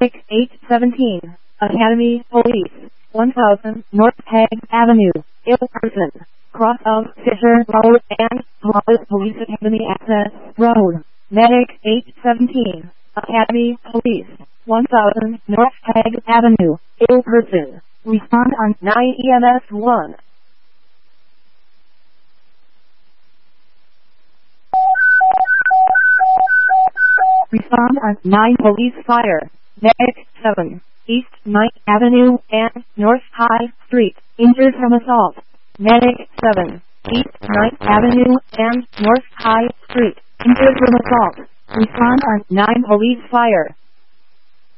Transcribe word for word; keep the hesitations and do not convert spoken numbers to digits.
Medic eight seventeen, Academy Police, one thousand North Peg Avenue, ill person, cross of Fisher Road and Flawless Police Academy Access Road. Medic eight seventeen, Academy Police, one thousand North Peg Avenue, ill person. Respond on nine E M S one. Respond on nine Police Fire. Medic seven, East ninth Avenue and North High Street, injured from assault. Medic seven, East ninth Avenue and North High Street, injured from assault. Respond on nine Police Fire.